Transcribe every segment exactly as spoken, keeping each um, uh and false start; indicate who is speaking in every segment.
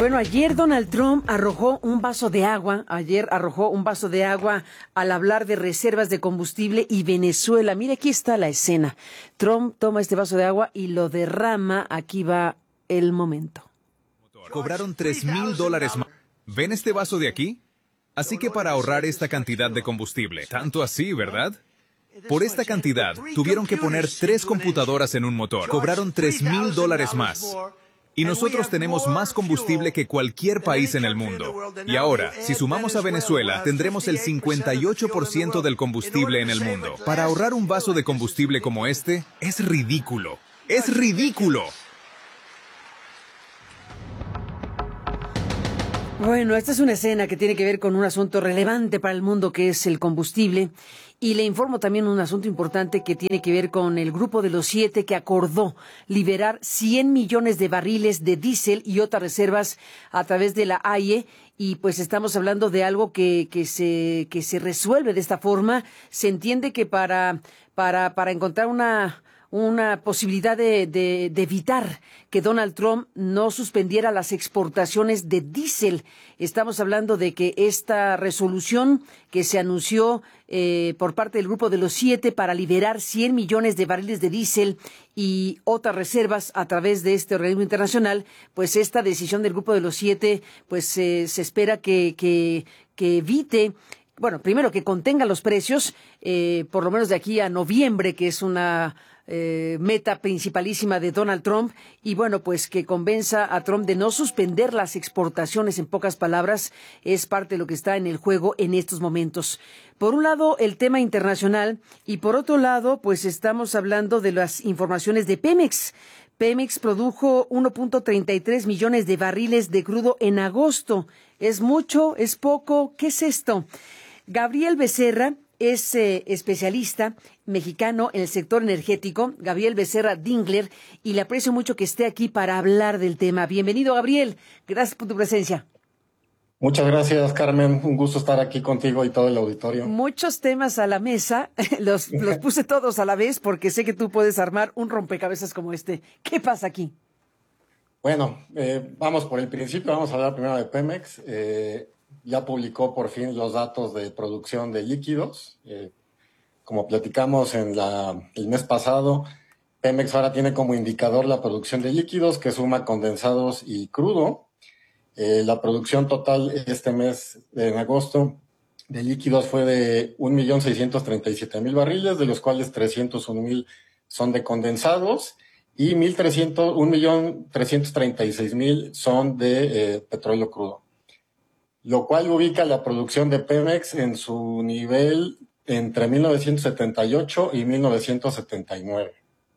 Speaker 1: Bueno, ayer Donald Trump arrojó un vaso de agua, ayer arrojó un vaso de agua al hablar de reservas de combustible y Venezuela. Mire, aquí está la escena. Trump toma este vaso de agua y lo derrama. Aquí va el momento.
Speaker 2: Cobraron tres mil dólares más. ¿Ven este vaso de aquí? Así que para ahorrar esta cantidad de combustible, tanto así, ¿verdad? Por esta cantidad, tuvieron que poner tres computadoras en un motor. Cobraron tres mil dólares más. Y nosotros tenemos más combustible que cualquier país en el mundo. Y ahora, si sumamos a Venezuela, tendremos el cincuenta y ocho por ciento del combustible en el mundo. Para ahorrar un vaso de combustible como este, es ridículo. ¡Es ridículo!
Speaker 1: Bueno, esta es una escena que tiene que ver con un asunto relevante para el mundo, que es el combustible. Y le informo también un asunto importante que tiene que ver con el Grupo de los Siete, que acordó liberar cien millones de barriles de diésel y otras reservas a través de la A I E. Y pues estamos hablando de algo que, que se, que se resuelve de esta forma. Se entiende que para, para, para encontrar una... una posibilidad de, de, de evitar que Donald Trump no suspendiera las exportaciones de diésel. Estamos hablando de que esta resolución que se anunció eh, por parte del Grupo de los Siete para liberar cien millones de barriles de diésel y otras reservas a través de este organismo internacional, pues esta decisión del Grupo de los Siete, pues eh, se espera que, que, que evite. Bueno, primero que contenga los precios, eh, por lo menos de aquí a noviembre, que es una eh, meta principalísima de Donald Trump, y bueno, pues que convenza a Trump de no suspender las exportaciones, en pocas palabras, es parte de lo que está en el juego en estos momentos. Por un lado, el tema internacional, y por otro lado, pues estamos hablando de las informaciones de Pemex. Pemex produjo uno punto treinta y tres millones de barriles de crudo en agosto. ¿Es mucho? ¿Es poco? ¿Qué es esto? Gabriel Becerra es eh, especialista mexicano en el sector energético, Gabriel Becerra Dingler, y le aprecio mucho que esté aquí para hablar del tema. Bienvenido, Gabriel. Gracias por tu presencia.
Speaker 3: Muchas gracias, Carmen. Un gusto estar aquí contigo y todo el auditorio.
Speaker 1: Muchos temas a la mesa. Los, los puse todos a la vez porque sé que tú puedes armar un rompecabezas como este. ¿Qué pasa aquí?
Speaker 3: Bueno, eh, vamos por el principio. Vamos a hablar primero de Pemex. Eh, ya publicó por fin los datos de producción de líquidos. Eh, como platicamos en la, el mes pasado, Pemex ahora tiene como indicador la producción de líquidos, que suma condensados y crudo. Eh, la producción total este mes, en agosto, de líquidos fue de un millón seiscientos treinta y siete mil barriles, de los cuales trescientos un mil son de condensados y un millón trescientos treinta y seis mil son de eh, petróleo crudo, lo cual ubica la producción de Pemex en su nivel entre mil novecientos setenta y ocho y mil novecientos setenta y nueve.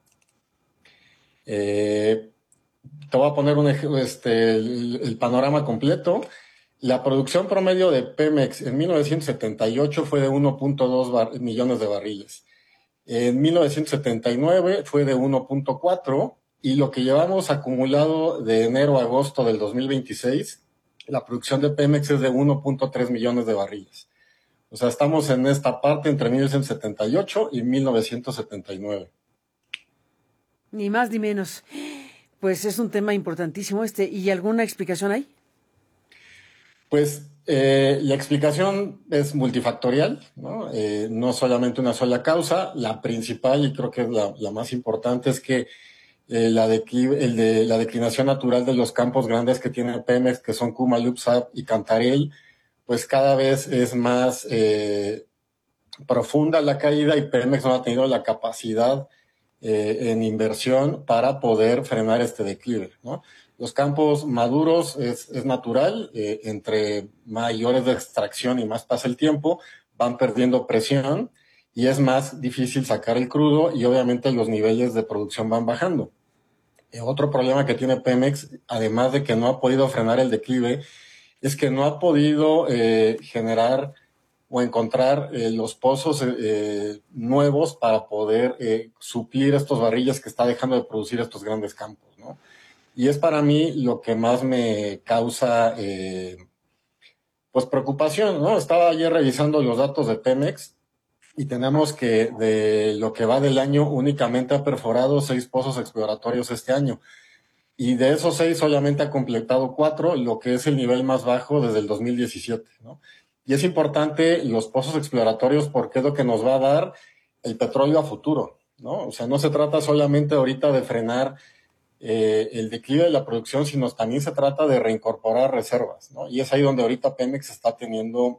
Speaker 3: Eh, te voy a poner un, este, el, el panorama completo. La producción promedio de Pemex en mil novecientos setenta y ocho fue de uno punto dos bar- millones de barriles. En mil novecientos setenta y nueve fue de uno punto cuatro, y lo que llevamos acumulado de enero a agosto del dos mil veintiséis, la producción de Pemex es de uno punto tres millones de barriles. O sea, estamos en esta parte entre mil novecientos setenta y ocho y mil novecientos setenta y nueve.
Speaker 1: Ni más ni menos. Pues es un tema importantísimo este. ¿Y alguna explicación hay?
Speaker 3: Pues eh, la explicación es multifactorial, ¿no? Eh, no solamente una sola causa. La principal, y creo que es la, la más importante, es que eh, la, decli- el de, la declinación natural de los campos grandes que tiene Pemex, que son Cumalupsap y Cantarell, pues cada vez es más eh, profunda la caída, y Pemex no ha tenido la capacidad eh, en inversión para poder frenar este declive, ¿no? Los campos maduros es, es natural, eh, entre mayores de extracción y más pasa el tiempo, van perdiendo presión y es más difícil sacar el crudo, y obviamente los niveles de producción van bajando. Eh, otro problema que tiene Pemex, además de que no ha podido frenar el declive, es que no ha podido eh, generar o encontrar eh, los pozos eh, nuevos para poder eh, suplir estos barriles que está dejando de producir estos grandes campos, ¿no? Y es para mí lo que más me causa eh, pues preocupación, ¿no? Estaba ayer revisando los datos de Pemex y tenemos que de lo que va del año únicamente ha perforado seis pozos exploratorios este año. y de esos seis solamente ha completado cuatro, lo que es el nivel más bajo desde el dos mil diecisiete, ¿no? Y es importante los pozos exploratorios porque es lo que nos va a dar el petróleo a futuro, ¿no? O sea, no se trata solamente ahorita de frenar eh, el declive de la producción, sino también se trata de reincorporar reservas, ¿no? Y es ahí donde ahorita Pemex está teniendo,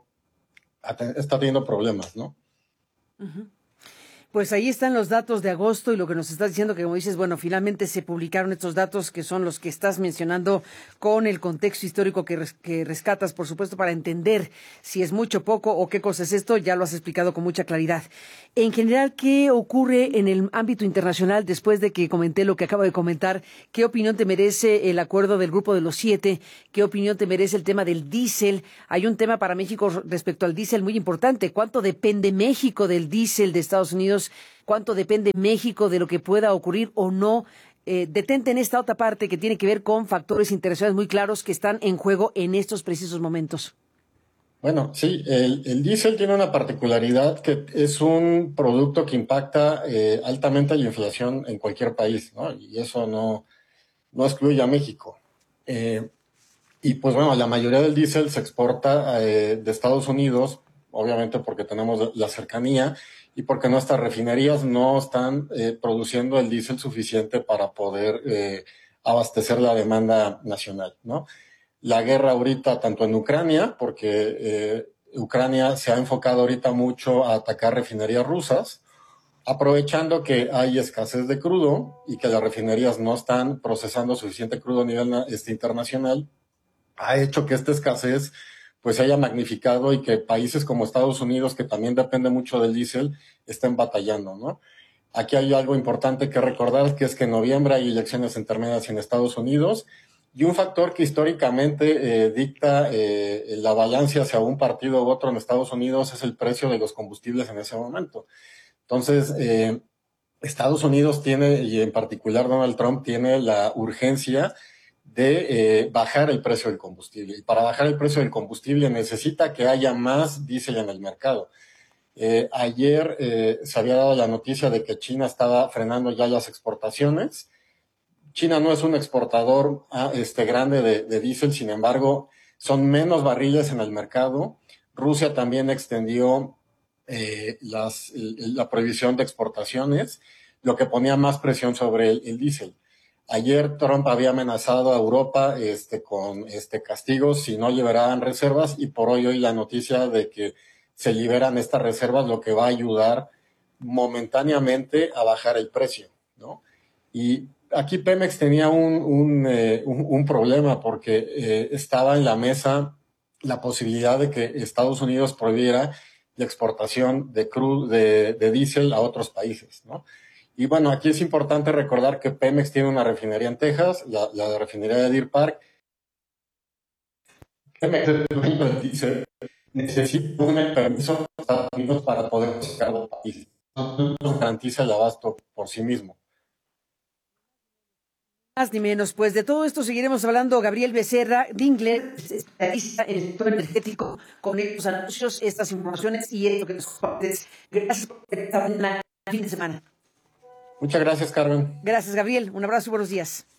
Speaker 3: está teniendo problemas, ¿no?
Speaker 1: Uh-huh. Pues ahí están los datos de agosto y lo que nos estás diciendo, que como dices, bueno, finalmente se publicaron estos datos que son los que estás mencionando con el contexto histórico que, res, que rescatas, por supuesto, para entender si es mucho, poco o qué cosa es esto, ya lo has explicado con mucha claridad. En general, ¿qué ocurre en el ámbito internacional después de que comenté lo que acabo de comentar? ¿Qué opinión te merece el acuerdo del Grupo de los Siete? ¿Qué opinión te merece el tema del diésel? Hay un tema para México respecto al diésel muy importante. ¿Cuánto depende México del diésel de Estados Unidos? ¿Cuánto depende México de lo que pueda ocurrir o no? Eh, detente en esta otra parte que tiene que ver con factores internacionales muy claros que están en juego en estos precisos momentos.
Speaker 3: Bueno, sí, el, el diésel tiene una particularidad que es un producto que impacta eh, altamente la inflación en cualquier país, ¿no? Y eso no, no excluye a México. Eh, y pues bueno, la mayoría del diésel se exporta eh, de Estados Unidos, obviamente porque tenemos la cercanía y porque nuestras refinerías no están eh, produciendo el diésel suficiente para poder eh, abastecer la demanda nacional, ¿no? La guerra ahorita, tanto en Ucrania, porque eh, Ucrania se ha enfocado ahorita mucho a atacar refinerías rusas, aprovechando que hay escasez de crudo y que las refinerías no están procesando suficiente crudo a nivel este, internacional, ha hecho que esta escasez pues se haya magnificado y que países como Estados Unidos, que también depende mucho del diésel, estén batallando, ¿no? Aquí hay algo importante que recordar, que es que en noviembre hay elecciones intermedias en Estados Unidos y un factor que históricamente eh, dicta eh, la balanza hacia un partido u otro en Estados Unidos es el precio de los combustibles en ese momento. Entonces, eh, Estados Unidos tiene, y en particular Donald Trump, tiene la urgencia de eh, bajar el precio del combustible. Y para bajar el precio del combustible necesita que haya más diésel en el mercado. Eh, ayer eh, se había dado la noticia de que China estaba frenando ya las exportaciones. China no es un exportador ah, este, grande de, de diésel, sin embargo, son menos barriles en el mercado. Rusia también extendió eh, las, la prohibición de exportaciones, lo que ponía más presión sobre el, el diésel. Ayer Trump había amenazado a Europa este, con este, castigos si no liberaban reservas y por hoy hoy la noticia de que se liberan estas reservas, lo que va a ayudar momentáneamente a bajar el precio, ¿no? Y aquí Pemex tenía un, un, eh, un, un problema porque eh, estaba en la mesa la posibilidad de que Estados Unidos prohibiera la exportación de crudo, de, de diésel a otros países, ¿no? Y bueno, aquí es importante recordar que Pemex tiene una refinería en Texas, la, la refinería de Deer Park. Pemex es dueño del diésel, necesita un permiso de Estados Unidos para poder sacar del país. No garantiza el abasto por sí mismo.
Speaker 1: Más ni menos, pues de todo esto seguiremos hablando. Gabriel Becerra Dingler, especialista en el sector energético, con estos anuncios, estas informaciones y esto que nos compartes. Gracias por estar en el fin de semana.
Speaker 3: Muchas gracias, Carmen.
Speaker 1: Gracias, Gabriel. Un abrazo y buenos días.